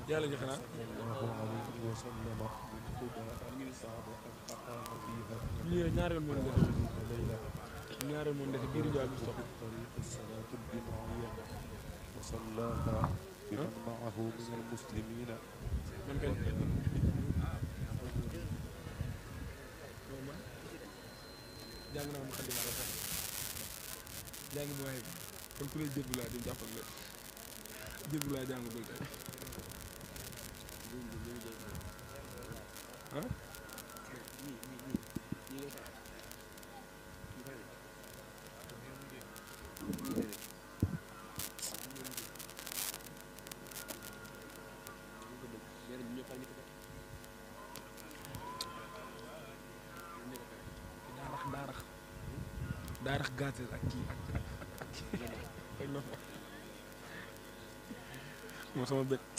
yàlla ji xanaa sallallahu alayhi wa sallam min huda saada an aqaama fiha lii ñaari yoon moom dese layla ñaari yoon moom dese biir njaay bi sox طريق الصلاة الجماعية وصلاها بمن معه من المسلمين man kay jàng naa ma xadim ko sax jàng ma waaye kon ku lay jébbu laa di jàppal la jébbu laa jàngagul tey ah daarax gàttal ak kii ak kii ak sama bët